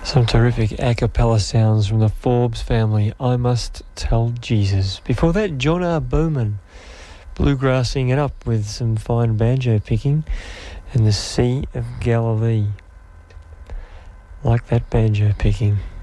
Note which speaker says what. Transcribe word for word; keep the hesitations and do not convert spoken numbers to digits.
Speaker 1: Some terrific a cappella sounds from the Forbes family, I Must Tell Jesus. Before that, John R. Bowman, bluegrassing it up with some fine banjo picking, and the Sea of Galilee. Like that banjo picking.